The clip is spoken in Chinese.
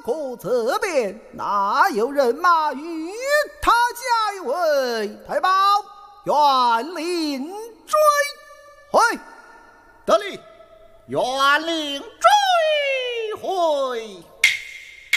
国这边哪有人马与他加一位？太保，元令追回。 得令，元令追回。